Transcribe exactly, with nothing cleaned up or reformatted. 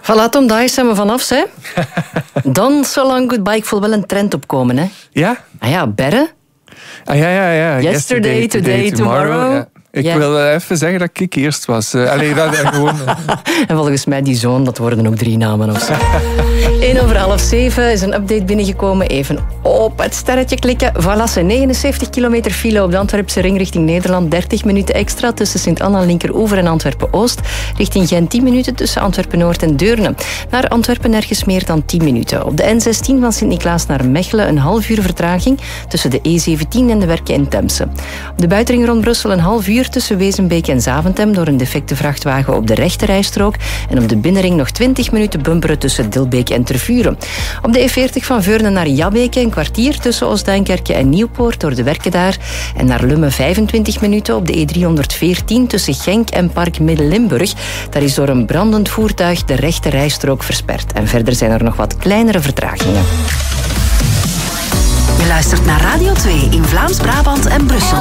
Voilà, Tom, daar zijn we vanaf, hè. Dan, So Long Goodbye, ik voel wel een trend opkomen, hè. Ja? Ah ja, Berre. Ah ja, ja, ja. Yesterday, Yesterday Today, Today, Tomorrow. tomorrow. Ja. Ik ja. wil even zeggen dat ik eerst was. Uh, allee, dat, uh, gewoon, uh. En volgens mij die zoon, dat worden ook drie namen of zo. één over half zeven is een update binnengekomen. Even op het sterretje klikken. Voilà, negenenzeventig kilometer file op de Antwerpse ring richting Nederland. dertig minuten extra tussen Sint-Anna Linkeroever en Antwerpen-Oost. Richting Gent tien minuten tussen Antwerpen-Noord en Deurne. Naar Antwerpen nergens meer dan tien minuten. Op de N zestien van Sint-Niklaas naar Mechelen een half uur vertraging tussen de E zeventien en de Werken in Temse. Op de buitenring rond Brussel een half uur tussen Wezenbeek en Zaventem door een defecte vrachtwagen op de rechterrijstrook. En op de binnenring nog twintig minuten bumperen tussen Dilbeek en Tervuren. Op de E veertig van Veurne naar Jabbeke een kwartier tussen Oostduinkerke en Nieuwpoort door de werken daar. En naar Lummen vijfentwintig minuten op de E driehonderdveertien tussen Genk en Park Midden-Limburg. Daar is door een brandend voertuig de rechterrijstrook versperd. En verder zijn er nog wat kleinere vertragingen. Je luistert naar Radio twee in Vlaams-Brabant en Brussel.